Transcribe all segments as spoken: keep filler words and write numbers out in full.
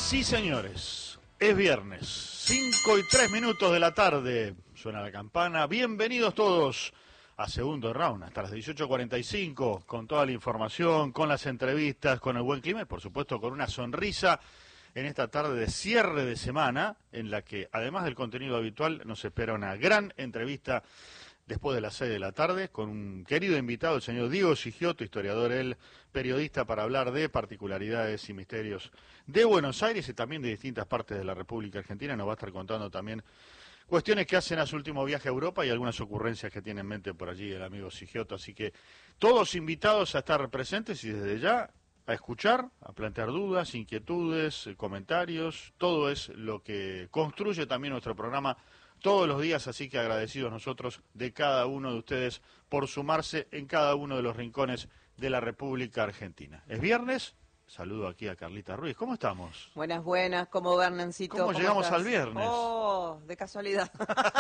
Sí, señores, es viernes, cinco y tres minutos de la tarde, suena la campana. Bienvenidos todos a Segundo Round, hasta las dieciocho cuarenta y cinco, con toda la información, con las entrevistas, con el buen clima y por supuesto con una sonrisa en esta tarde de cierre de semana, en la que además del contenido habitual nos espera una gran entrevista después de las seis de la tarde, con un querido invitado, el señor Diego Sigioto, historiador, él, periodista, para hablar de particularidades y misterios de Buenos Aires y también de distintas partes de la República Argentina. Nos va a estar contando también cuestiones que hacen a su último viaje a Europa y algunas ocurrencias que tiene en mente por allí el amigo Sigioto. Así que todos invitados a estar presentes y desde ya a escuchar, a plantear dudas, inquietudes, comentarios. Todo es lo que construye también nuestro programa todos los días, así que agradecidos nosotros de cada uno de ustedes por sumarse en cada uno de los rincones de la República Argentina. Es viernes, saludo aquí a Carlita Ruiz. ¿Cómo estamos? Buenas, buenas, ¿cómo Bernancito? ¿Cómo, ¿Cómo llegamos estás? al viernes? Oh, de casualidad.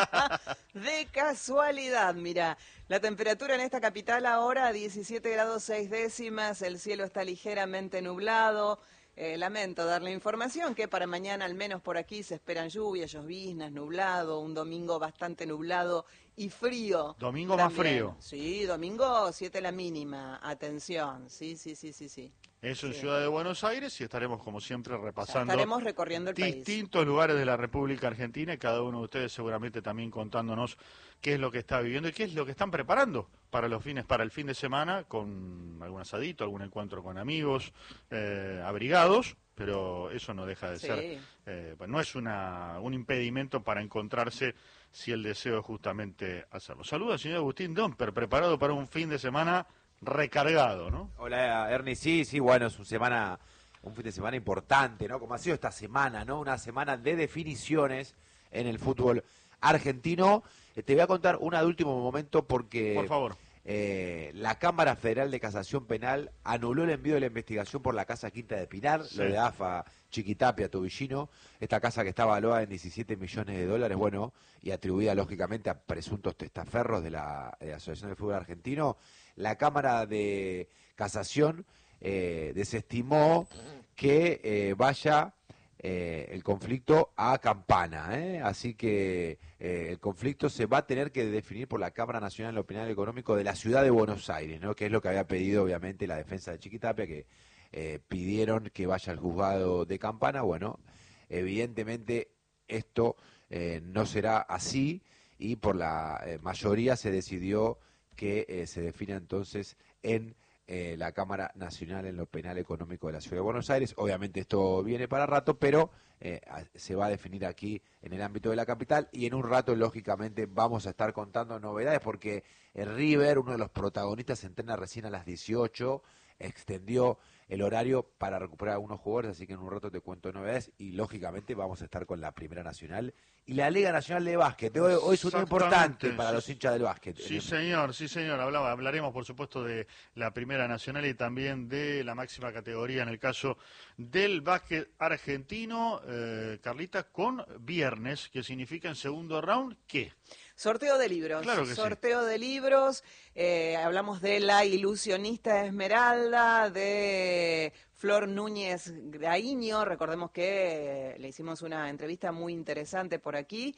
De casualidad, mira. La temperatura en esta capital ahora diecisiete grados seis décimas, el cielo está ligeramente nublado. Eh, lamento darle información que para mañana, al menos por aquí, se esperan lluvias, lloviznas, nublado, un domingo bastante nublado y frío. Domingo también. Más frío. Sí, domingo siete la mínima, atención, sí, sí, sí, sí, sí. Eso en sí. Ciudad de Buenos Aires y estaremos como siempre repasando estaremos recorriendo el distintos país. lugares de la República Argentina y cada uno de ustedes seguramente también contándonos qué es lo que está viviendo y qué es lo que están preparando para los fines, para el fin de semana, con algún asadito, algún encuentro con amigos, eh, abrigados, pero eso no deja de Sí. ser, eh, no es una, un impedimento para encontrarse si el deseo es justamente hacerlo. Saludos al señor Agustín Domper, preparado para un fin de semana recargado, ¿no? Hola, Ernie, sí, sí, bueno, es una semana, un fin de semana importante, ¿no? Como ha sido esta semana, ¿no? Una semana de definiciones en el fútbol argentino. Eh, te voy a contar una de último momento porque... Por favor. Eh, la Cámara Federal de Casación Penal anuló el envío de la investigación por la Casa Quinta de Pinar, sí. Lo de A F A, Chiquitapia, Tobillino, esta casa que está valuada en diecisiete millones de dólares, bueno, y atribuida lógicamente a presuntos testaferros de la, de la Asociación de Fútbol Argentino. La Cámara de Casación eh, desestimó que eh, vaya eh, el conflicto a Campana, ¿eh? Así que eh, el conflicto se va a tener que definir por la Cámara Nacional de lo Penal Económico de la Ciudad de Buenos Aires, ¿no? Que es lo que había pedido obviamente la defensa de Chiquitapia, que eh, pidieron que vaya al juzgado de Campana. Bueno, evidentemente esto eh, no será así y por la eh, mayoría se decidió que eh, se defina entonces en eh, la Cámara Nacional en lo Penal Económico de la Ciudad de Buenos Aires. Obviamente esto viene para rato, pero eh, se va a definir aquí en el ámbito de la capital y en un rato, lógicamente, vamos a estar contando novedades porque el River, uno de los protagonistas, se entrena recién a las dieciocho, extendió el horario para recuperar a algunos jugadores, así que en un rato te cuento novedades y lógicamente vamos a estar con la Primera Nacional y la Liga Nacional de Básquet. Hoy, hoy es un día importante para sí, los hinchas del básquet. Sí, señor, sí, señor. Hablaba, hablaremos, por supuesto, de la Primera Nacional y también de la máxima categoría en el caso del básquet argentino. Eh, Carlita, con viernes, que significa en segundo round, ¿qué? Sorteo de libros. Claro que Sorteo sí. de libros. Eh, hablamos de La Ilusionista Esmeralda, de Flor Núñez Graíño. Recordemos que le hicimos una entrevista muy interesante por aquí.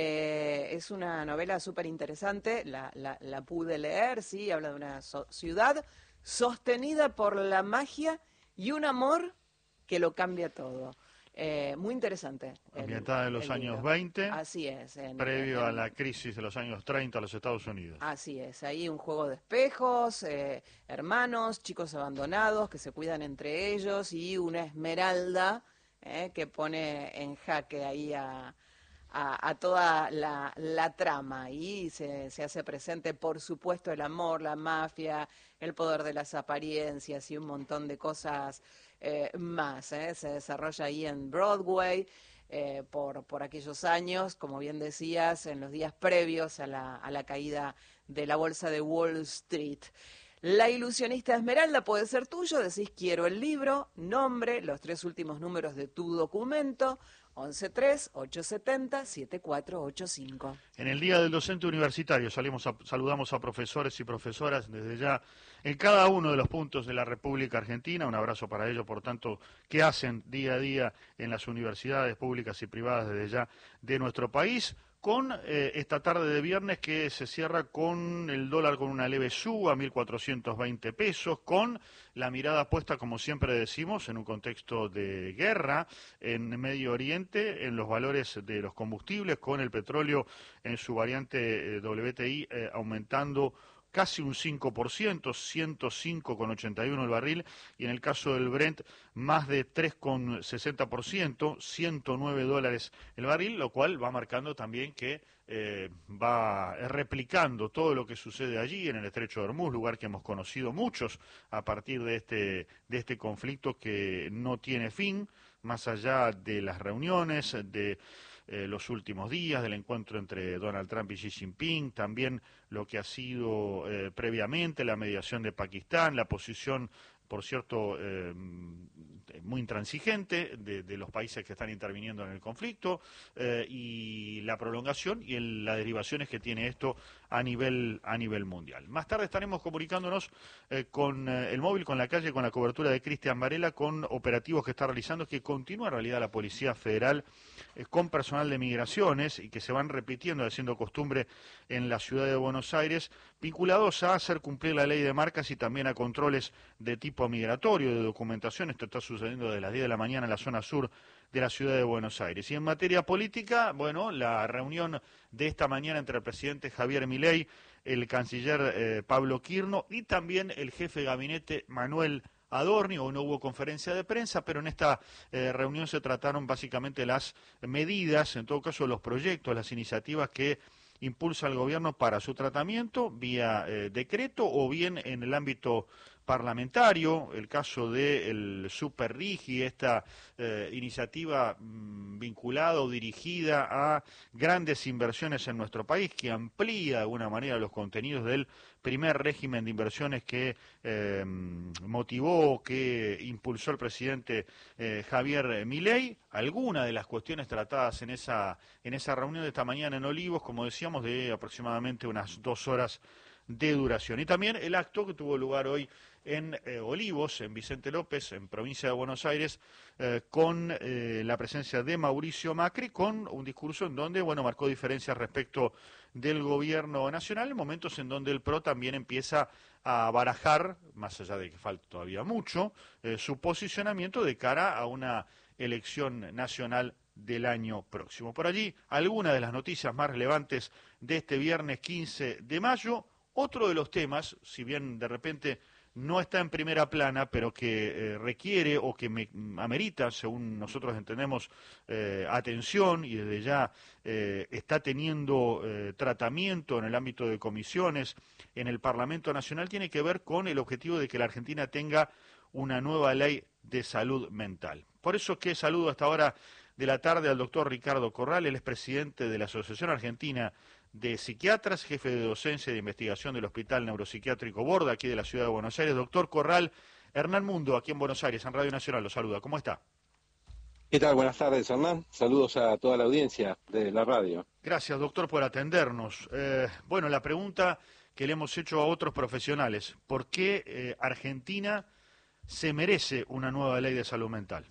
Eh, es una novela súper interesante. La, la, la pude leer, sí. Habla de una so- ciudad sostenida por la magia y un amor que lo cambia todo. Eh, muy interesante. Ambientada en los años libro. veinte. Así es. En, previo en, a la crisis de los años treinta a los Estados Unidos. Así es. Ahí un juego de espejos, eh, hermanos, chicos abandonados que se cuidan entre ellos y una esmeralda eh, que pone en jaque ahí a, a, a toda la, la trama. Y se, se hace presente, por supuesto, el amor, la mafia, el poder de las apariencias y un montón de cosas Eh, más, eh, se desarrolla ahí en Broadway eh, por, por aquellos años, como bien decías, en los días previos a la, a la caída de la bolsa de Wall Street. La ilusionista Esmeralda puede ser tuyo, decís quiero el libro, nombre, los tres últimos números de tu documento, once tres, ochocientos setenta, setenta y cuatro ochenta y cinco. En el Día del Docente Universitario salimos a, saludamos a profesores y profesoras desde ya en cada uno de los puntos de la República Argentina. Un abrazo para ellos, por tanto, que hacen día a día en las universidades públicas y privadas desde ya de nuestro país. Con eh, esta tarde de viernes que se cierra con el dólar con una leve suba, mil cuatrocientos veinte pesos, con la mirada puesta, como siempre decimos, en un contexto de guerra en Medio Oriente, en los valores de los combustibles, con el petróleo en su variante eh, W T I eh, aumentando casi un cinco por ciento, ciento cinco con ochenta y uno el barril, y en el caso del Brent más de tres con sesenta por ciento, ciento nueve dólares el barril, lo cual va marcando también que eh, va replicando todo lo que sucede allí en el Estrecho de Hormuz, lugar que hemos conocido muchos a partir de este, de este conflicto que no tiene fin, más allá de las reuniones, de Eh, los últimos días, del encuentro entre Donald Trump y Xi Jinping, también lo que ha sido eh, previamente la mediación de Pakistán, la posición, por cierto, eh, muy intransigente de, de los países que están interviniendo en el conflicto, eh, y la prolongación y el, las derivaciones que tiene esto a nivel a nivel mundial. Más tarde estaremos comunicándonos eh, con eh, el móvil, con la calle, con la cobertura de Cristian Varela, con operativos que está realizando, que continúa en realidad la Policía Federal eh, con personal de migraciones y que se van repitiendo, haciendo costumbre en la ciudad de Buenos Aires, vinculados a hacer cumplir la ley de marcas y también a controles de tipo migratorio, de documentación. Esto está sucediendo desde las diez de la mañana en la zona sur de la ciudad de Buenos Aires. Y en materia política, bueno, la reunión de esta mañana entre el presidente Javier Milei, el canciller eh, Pablo Quirno y también el jefe de gabinete Manuel Adorni. Hoy no hubo conferencia de prensa, pero en esta eh, reunión se trataron básicamente las medidas, en todo caso los proyectos, las iniciativas que impulsa el gobierno para su tratamiento vía eh, decreto o bien en el ámbito parlamentario, el caso del Super Rigi, esta eh, iniciativa mmm, vinculada o dirigida a grandes inversiones en nuestro país, que amplía de alguna manera los contenidos del primer régimen de inversiones que eh, motivó, que impulsó el presidente eh, Javier Milei. Algunas de las cuestiones tratadas en esa, en esa reunión de esta mañana en Olivos, como decíamos, de aproximadamente unas dos horas de duración. Y también el acto que tuvo lugar hoy en eh, Olivos, en Vicente López, en provincia de Buenos Aires, eh, con eh, la presencia de Mauricio Macri, con un discurso en donde, bueno, marcó diferencias respecto del gobierno nacional, en momentos en donde el P R O también empieza a barajar, más allá de que falta todavía mucho, eh, su posicionamiento de cara a una elección nacional del año próximo. Por allí, algunas de las noticias más relevantes de este viernes quince de mayo. Otro de los temas, si bien de repente no está en primera plana, pero que eh, requiere o que me, amerita, según nosotros entendemos, eh, atención y desde ya eh, está teniendo eh, tratamiento en el ámbito de comisiones en el Parlamento Nacional, tiene que ver con el objetivo de que la Argentina tenga una nueva ley de salud mental. Por eso que saludo a esta hora de la tarde al doctor Ricardo Corral, él es presidente de la Asociación Argentina de Psiquiatras, jefe de docencia y de investigación del Hospital Neuropsiquiátrico Borda, aquí de la ciudad de Buenos Aires. Doctor Corral, Hernán Mundo, aquí en Buenos Aires, en Radio Nacional, lo saluda. ¿Cómo está? ¿Qué tal? Buenas tardes, Hernán. Saludos a toda la audiencia de la radio. Gracias, doctor, por atendernos. Eh, bueno, la pregunta que le hemos hecho a otros profesionales, ¿por qué eh, Argentina se merece una nueva ley de salud mental?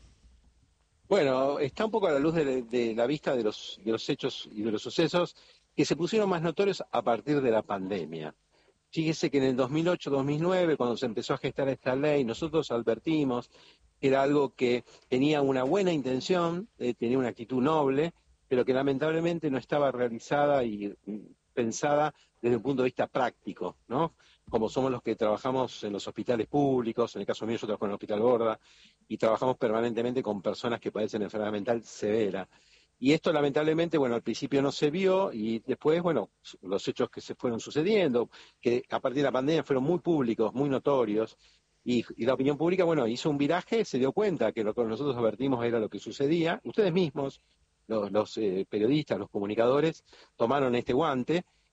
Bueno, está un poco a la luz de, de la vista de los, de los hechos y de los sucesos que se pusieron más notorios a partir de la pandemia. Fíjese que en el dos mil ocho dos mil nueve, cuando se empezó a gestar esta ley, nosotros advertimos que era algo que tenía una buena intención, eh, tenía una actitud noble, pero que lamentablemente no estaba realizada y pensada desde un punto de vista práctico, ¿no? Como somos los que trabajamos en los hospitales públicos, en el caso mío yo trabajo en el Hospital Borda, y trabajamos permanentemente con personas que padecen enfermedad mental severa. Y esto lamentablemente, bueno, al principio no se vio y después, bueno, los hechos que se fueron sucediendo, que a partir de la pandemia fueron muy públicos, muy notorios, y, y la opinión pública, bueno, hizo un viraje, se dio cuenta que lo que nosotros advertimos era lo que sucedía. Ustedes mismos, los, los eh, periodistas, los comunicadores, tomaron este guante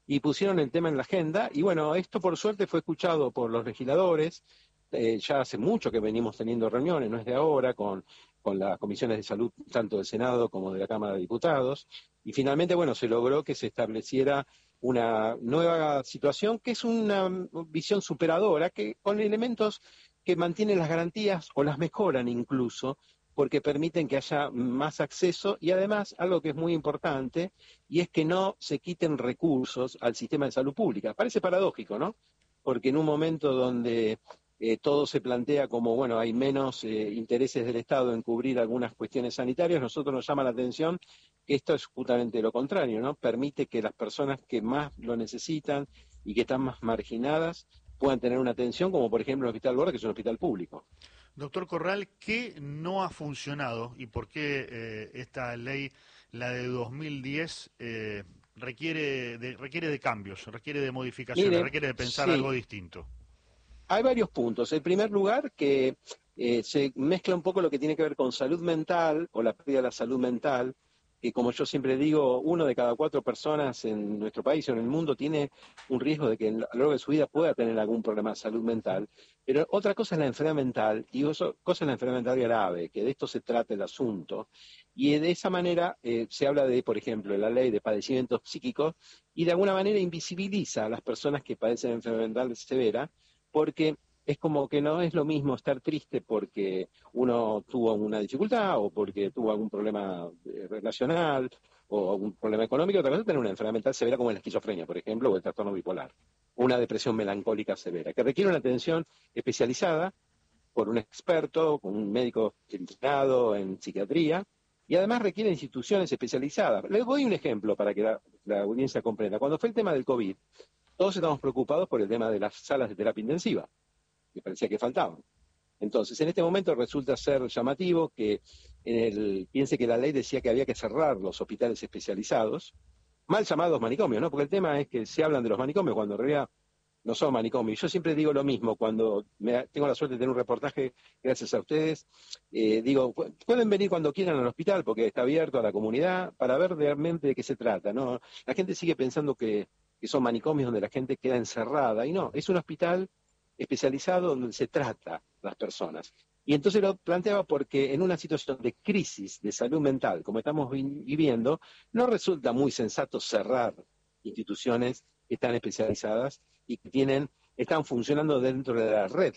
y pusieron el tema en la agenda. Y bueno, esto por suerte fue escuchado por los legisladores. Eh, ya hace mucho que venimos teniendo reuniones, no es de ahora, con, con las comisiones de salud tanto del Senado como de la Cámara de Diputados. Y finalmente, bueno, se logró que se estableciera una nueva situación que es una visión superadora, que con elementos que mantienen las garantías o las mejoran incluso, porque permiten que haya más acceso y además algo que es muy importante, y es que no se quiten recursos al sistema de salud pública. Parece paradójico, ¿no? Porque en un momento donde eh, todo se plantea como, bueno, hay menos eh, intereses del Estado en cubrir algunas cuestiones sanitarias, nosotros nos llama la atención que esto es justamente lo contrario, ¿no? Permite que las personas que más lo necesitan y que están más marginadas puedan tener una atención, como por ejemplo el Hospital Borda, que es un hospital público. Doctor Corral, ¿qué no ha funcionado y por qué eh, esta ley, la de dos mil diez, eh, requiere, de, requiere de cambios, requiere de modificaciones, Mire, requiere de pensar sí, algo distinto? hay varios puntos. En primer lugar, que eh, se mezcla un poco lo que tiene que ver con salud mental o la pérdida de la salud mental, que como yo siempre digo, uno de cada cuatro personas en nuestro país o en el mundo tiene un riesgo de que a lo largo de su vida pueda tener algún problema de salud mental. Pero otra cosa es la enfermedad mental, y otra cosa es la enfermedad mental grave, que de esto se trata el asunto. Y de esa manera eh, se habla de, por ejemplo, en la ley de padecimientos psíquicos, y de alguna manera invisibiliza a las personas que padecen enfermedad mental severa, porque es como que no es lo mismo estar triste porque uno tuvo una dificultad o porque tuvo algún problema relacional o algún problema económico, otra cosa es tener una enfermedad mental severa como la esquizofrenia, por ejemplo, o el trastorno bipolar, una depresión melancólica severa, que requiere una atención especializada por un experto, con un médico entrenado en psiquiatría, y además requiere instituciones especializadas. Les doy un ejemplo para que la, la audiencia comprenda. Cuando fue el tema del COVID, todos estamos preocupados por el tema de las salas de terapia intensiva, que parecía que faltaban. Entonces, en este momento resulta ser llamativo que en el, piense que la ley decía que había que cerrar los hospitales especializados, mal llamados manicomios, ¿no? Porque el tema es que se hablan de los manicomios cuando en realidad no son manicomios. Yo siempre digo lo mismo cuando me, tengo la suerte de tener un reportaje, gracias a ustedes, eh, digo, pueden venir cuando quieran al hospital porque está abierto a la comunidad para ver realmente de qué se trata, ¿no? La gente sigue pensando que que son manicomios donde la gente queda encerrada, y no, es un hospital especializado donde se trata a las personas. Y entonces lo planteaba porque en una situación de crisis de salud mental, como estamos viviendo, no resulta muy sensato cerrar instituciones que están especializadas y que tienen, están funcionando dentro de la red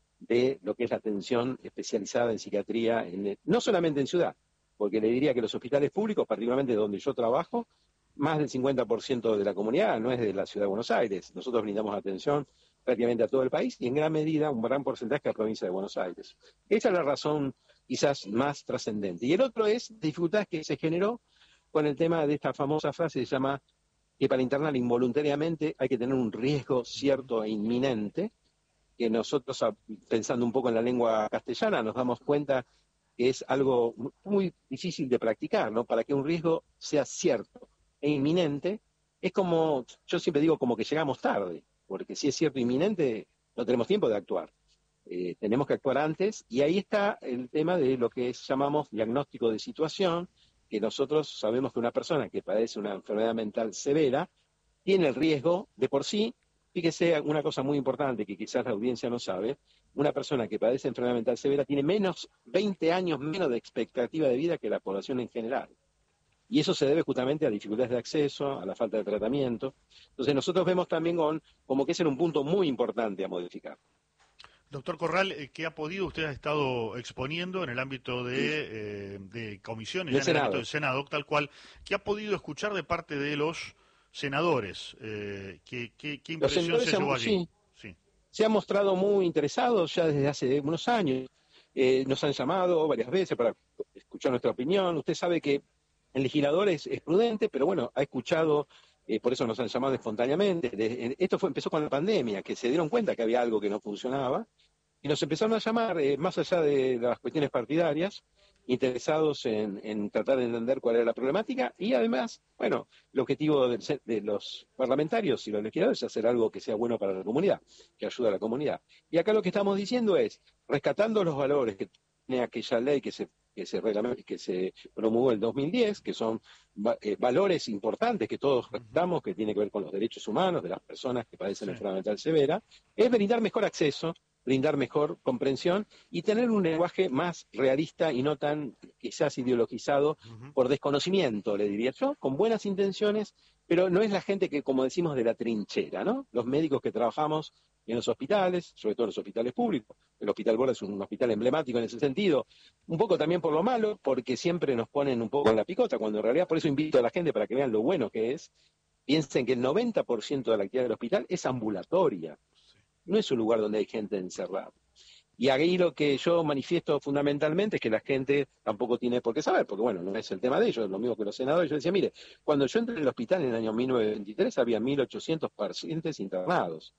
de lo que es la atención especializada en psiquiatría, en, no solamente en ciudad, porque le diría que los hospitales públicos, particularmente donde yo trabajo, más del cincuenta por ciento de la comunidad no es de la Ciudad de Buenos Aires. Nosotros brindamos atención prácticamente a todo el país y en gran medida un gran porcentaje a la provincia de Buenos Aires. Esa es la razón quizás más trascendente. Y el otro es la dificultad que se generó con el tema de esta famosa frase que se llama que para internar involuntariamente hay que tener un riesgo cierto e inminente, que nosotros, pensando un poco en la lengua castellana, nos damos cuenta que es algo muy difícil de practicar, ¿no? Para que un riesgo sea cierto e inminente, es como, yo siempre digo, como que llegamos tarde, porque si es cierto e inminente, no tenemos tiempo de actuar. Eh, tenemos que actuar antes, y ahí está el tema de lo que es, llamamos diagnóstico de situación, que nosotros sabemos que una persona que padece una enfermedad mental severa tiene el riesgo de por sí. Fíjese una cosa muy importante que quizás la audiencia no sabe: una persona que padece enfermedad mental severa tiene menos, veinte años menos de expectativa de vida que la población en general. Y eso se debe justamente a dificultades de acceso, a la falta de tratamiento. Entonces nosotros vemos también con, como que ese era un punto muy importante a modificar. Doctor Corral, ¿qué ha podido, usted ha estado exponiendo en el ámbito de, eh, de comisiones, ya en el ámbito del Senado, tal cual, ¿qué ha podido escuchar de parte de los senadores? Eh, ¿qué, qué, ¿Qué impresión se llevó allí? Sí, sí. Se han mostrado muy interesados ya desde hace unos años. Eh, nos han llamado varias veces para escuchar nuestra opinión. Usted sabe que el legislador es, es prudente, pero bueno, ha escuchado, eh, por eso nos han llamado espontáneamente. De, esto fue, empezó con la pandemia, que se dieron cuenta que había algo que no funcionaba, y nos empezaron a llamar, eh, más allá de las cuestiones partidarias, interesados en, en tratar de entender cuál era la problemática, y además, bueno, el objetivo de, de los parlamentarios y los legisladores es hacer algo que sea bueno para la comunidad, que ayude a la comunidad. Y acá lo que estamos diciendo es, rescatando los valores que tiene aquella ley que se que se, que se promulgó en el dos mil diez, que son eh, valores importantes que todos respetamos, que tiene que ver con los derechos humanos de las personas que padecen Sí. enfermedad mental severa, es brindar mejor acceso, brindar mejor comprensión y tener un lenguaje más realista y no tan quizás ideologizado Ujú. por desconocimiento, le diría yo, con buenas intenciones, pero no es la gente que, como decimos, de la trinchera, ¿no? Los médicos que trabajamos en los hospitales, sobre todo en los hospitales públicos. El Hospital Borda es un hospital emblemático en ese sentido, un poco también por lo malo, porque siempre nos ponen un poco en la picota, cuando en realidad, por eso invito a la gente para que vean lo bueno que es, piensen que el noventa por ciento de la actividad del hospital es ambulatoria, no es un lugar donde hay gente encerrada. Y ahí lo que yo manifiesto fundamentalmente es que la gente tampoco tiene por qué saber, porque bueno, no es el tema de ellos, es lo mismo que los senadores. Yo decía, mire, cuando yo entré en el hospital en el año mil novecientos veintitrés había mil ochocientos pacientes internados.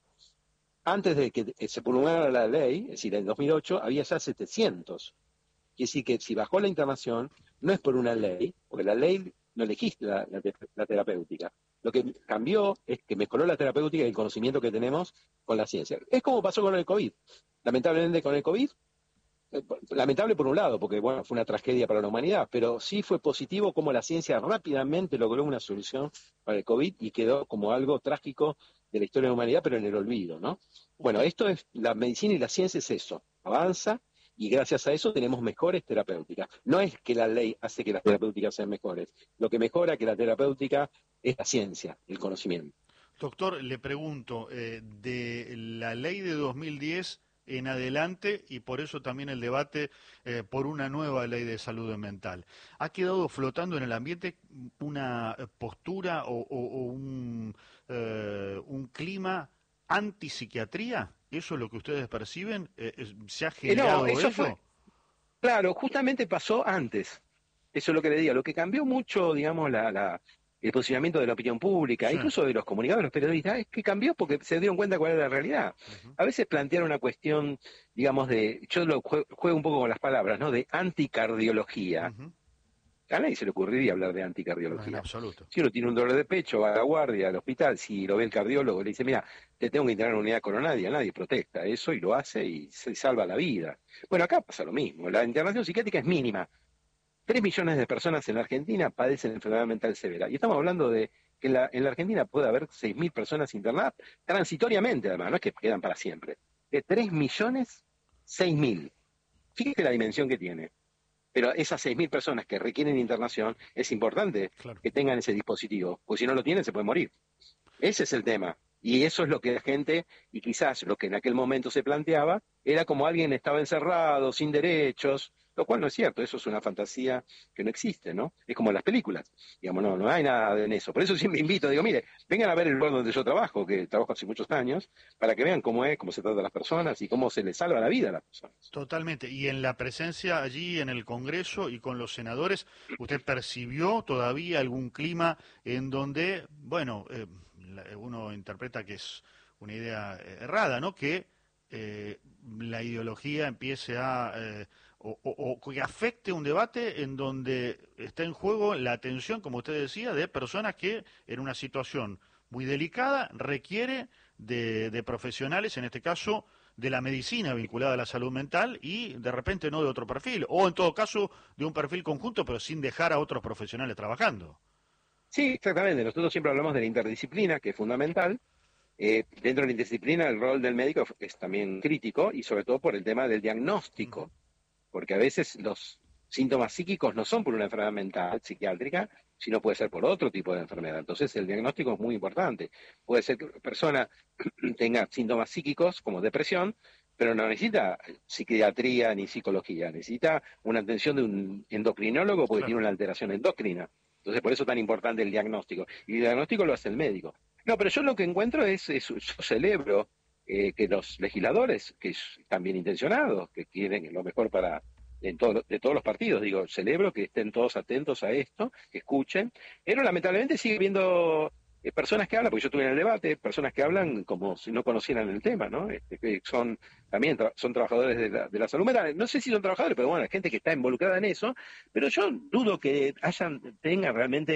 Antes de que se promulgara la ley, es decir, en dos mil ocho, había ya setecientos. Quiere decir que si bajó la internación, no es por una ley, porque la ley no legisla la, la, la terapéutica. Lo que cambió es que mejoró la terapéutica y el conocimiento que tenemos con la ciencia. Es como pasó con el COVID. Lamentablemente con el COVID, eh, lamentable por un lado, porque bueno, fue una tragedia para la humanidad, pero sí fue positivo como la ciencia rápidamente logró una solución para el COVID y quedó como algo trágico de la historia de la humanidad, pero en el olvido, ¿no? Bueno, esto es, la medicina y la ciencia es eso, avanza y gracias a eso tenemos mejores terapéuticas. No es que la ley hace que las terapéuticas sean mejores, lo que mejora que la terapéutica es la ciencia, el conocimiento. Doctor, le pregunto, eh, de la ley de dos mil diez en adelante, y por eso también el debate eh, por una nueva ley de salud mental, ¿ha quedado flotando en el ambiente una postura o, o, o un, eh, un clima antipsiquiatría? ¿Eso es lo que ustedes perciben? Eh, ¿Se ha generado Eh, no, eso eso? fue, claro, justamente pasó antes. Eso es lo que le digo. Lo que cambió mucho, digamos, la, la, el posicionamiento de la opinión pública, Sí. incluso de los comunicados, de los periodistas, es que cambió porque se dieron cuenta cuál era la realidad. Uh-huh. A veces plantear una cuestión, digamos, de, yo lo juego, juego un poco con las palabras, ¿no? De anticardiología. Uh-huh. A nadie se le ocurriría hablar de No, en anticardiología. absoluto. Si uno tiene un dolor de pecho, va a la guardia, al hospital, si lo ve el cardiólogo, le dice, mira, te tengo que internar en una unidad coronaria, nadie protesta eso y lo hace y se salva la vida. Bueno, acá pasa lo mismo, la internación psiquiátrica es mínima. Tres millones de personas en la Argentina padecen enfermedad mental severa. Y estamos hablando de que en la, en la Argentina puede haber seis mil personas internadas, transitoriamente además, no es que quedan para siempre. De tres millones, seis mil. Fíjate la dimensión que tiene. Pero esas seis mil personas que requieren internación, es importante Claro. que tengan ese dispositivo, porque si no lo tienen se pueden morir. Ese es el tema. Y eso es lo que la gente, y quizás lo que en aquel momento se planteaba, era como alguien estaba encerrado, sin derechos, lo cual no es cierto, eso es una fantasía que no existe, ¿no? Es como las películas, digamos, no, no hay nada en eso. Por eso siempre invito, digo, mire, vengan a ver el lugar donde yo trabajo, que trabajo hace muchos años, para que vean cómo es, cómo se trata a las personas y cómo se les salva la vida a las personas. Totalmente. Y en la presencia allí en el Congreso y con los senadores, ¿usted percibió todavía algún clima en donde, bueno, eh, la- uno interpreta que es una idea eh, errada, ¿no? Que eh, la ideología empiece a, eh, o, o- o que afecte un debate en donde está en juego la atención, como usted decía, de personas que en una situación muy delicada requiere de, de profesionales, en este caso de la medicina vinculada a la salud mental y de repente no de otro perfil, o en todo caso de un perfil conjunto pero sin dejar a otros profesionales trabajando. Sí, exactamente. Nosotros siempre hablamos de la interdisciplina, que es fundamental. Eh, dentro de la interdisciplina, el rol del médico es también crítico y sobre todo por el tema del diagnóstico, Uh-huh. porque a veces los síntomas psíquicos no son por una enfermedad mental psiquiátrica, sino puede ser por otro tipo de enfermedad. Entonces el diagnóstico es muy importante. Puede ser que una persona tenga síntomas psíquicos como depresión, pero no necesita psiquiatría ni psicología, necesita una atención de un endocrinólogo porque Claro. tiene una alteración endocrina. Entonces por eso es tan importante el diagnóstico. Y el diagnóstico lo hace el médico. No, pero yo lo que encuentro es, es yo celebro eh, que los legisladores, que están bien intencionados, que quieren lo mejor para en todo, de todos los partidos, digo, celebro que estén todos atentos a esto, que escuchen, pero lamentablemente sigue habiendo eh, personas que hablan, porque yo estuve en el debate, personas que hablan como si no conocieran el tema, ¿no? Este, que son también tra- son trabajadores de la, de la salud mental, no sé si son trabajadores, pero bueno, hay gente que está involucrada en eso, pero yo dudo que hayan, tengan realmente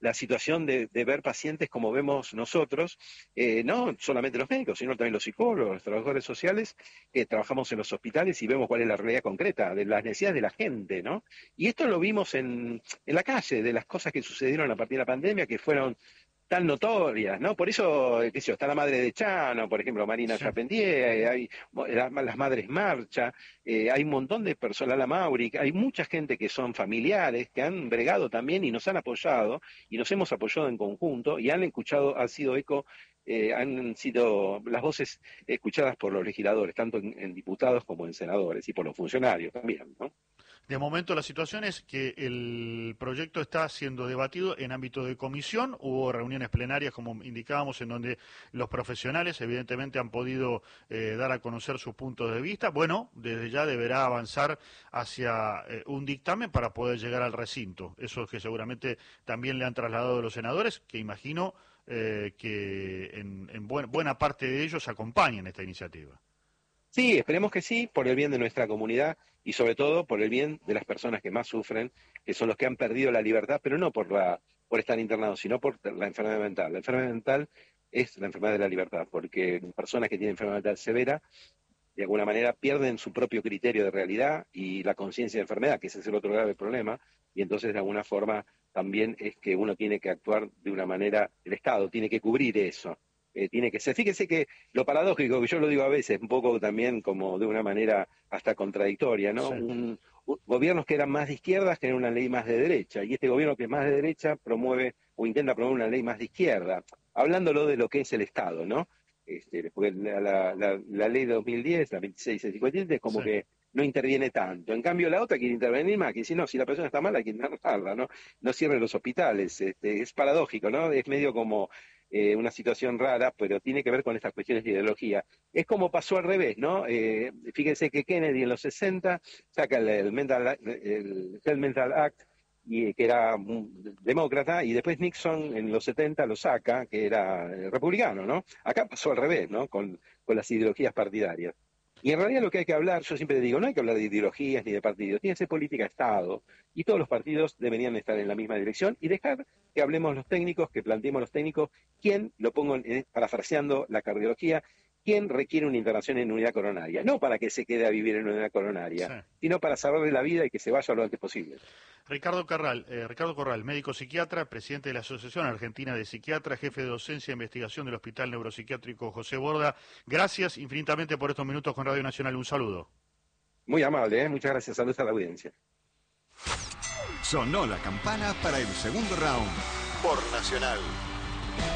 la situación de, de ver pacientes como vemos nosotros, eh, no solamente los médicos, sino también los psicólogos, los trabajadores sociales, que trabajamos en los hospitales y vemos cuál es la realidad concreta de las necesidades de la gente, ¿no? Y esto lo vimos en, en la calle, de las cosas que sucedieron a partir de la pandemia, que fueron tan notorias, ¿no? Por eso, qué sé yo, está la madre de Chano, por ejemplo, Marina Sí. Charpentier, hay las, las madres Marcha, eh, hay un montón de personas, la Mauri, hay mucha gente que son familiares, que han bregado también y nos han apoyado, y nos hemos apoyado en conjunto, y han escuchado, han sido eco, eh, han sido las voces escuchadas por los legisladores, tanto en, en diputados como en senadores, y por los funcionarios también, ¿no? De momento la situación es que el proyecto está siendo debatido en ámbito de comisión. Hubo reuniones plenarias, como indicábamos, en donde los profesionales evidentemente han podido eh, dar a conocer sus puntos de vista. Bueno, desde ya deberá avanzar hacia eh, un dictamen para poder llegar al recinto. Eso es que seguramente también le han trasladado los senadores, que imagino eh, que en, en buen, buena parte de ellos acompañen esta iniciativa. Sí, esperemos que sí, por el bien de nuestra comunidad y sobre todo por el bien de las personas que más sufren, que son los que han perdido la libertad, pero no por la, por estar internados, sino por la enfermedad mental. La enfermedad mental es la enfermedad de la libertad, porque personas que tienen enfermedad mental severa, de alguna manera pierden su propio criterio de realidad y la conciencia de enfermedad, que ese es el otro grave problema, y entonces de alguna forma también es que uno tiene que actuar de una manera, el Estado tiene que cubrir eso. Eh, tiene que ser. Fíjese que lo paradójico, que yo lo digo a veces, un poco también como de una manera hasta contradictoria, ¿no? Sí. Un, un, gobiernos que eran más de izquierdas tienen una ley más de derecha, y este gobierno que es más de derecha promueve o intenta promover una ley más de izquierda, hablándolo de lo que es el Estado, ¿no? Este, porque la, la, la, la ley de dos mil diez, la veintiséis cincuenta y siete, es como sí. que no interviene tanto. En cambio, la otra quiere intervenir más, que dice, no, si la persona está mala hay que internarla, ¿no? No cierren los hospitales. Este, es paradójico, ¿no? Es medio como eh, una situación rara, pero tiene que ver con estas cuestiones de ideología. Es como pasó al revés, ¿no? Eh, fíjense que Kennedy en los sesenta saca el, el, Mental, el Health Mental Act, y que era un demócrata, y después Nixon en los setenta lo saca, que era republicano, ¿no? Acá pasó al revés, ¿no? Con, con las ideologías partidarias. Y en realidad lo que hay que hablar, yo siempre digo, no hay que hablar de ideologías ni de partidos, tiene que ser política de Estado, y todos los partidos deberían estar en la misma dirección, y dejar que hablemos los técnicos, que planteemos los técnicos, quién, lo pongo en, parafraseando la cardiología, quién requiere una internación en unidad coronaria, no para que se quede a vivir en unidad coronaria, sí. sino para salvarle la vida y que se vaya lo antes posible. Ricardo Corral, eh, Ricardo Corral, médico psiquiatra, presidente de la Asociación Argentina de Psiquiatras, jefe de docencia e investigación del Hospital Neuropsiquiátrico José Borda. Gracias infinitamente por estos minutos con Radio Nacional. Un saludo. Muy amable, ¿eh? Muchas gracias. Saludos a la audiencia. Sonó la campana para el segundo round por Nacional.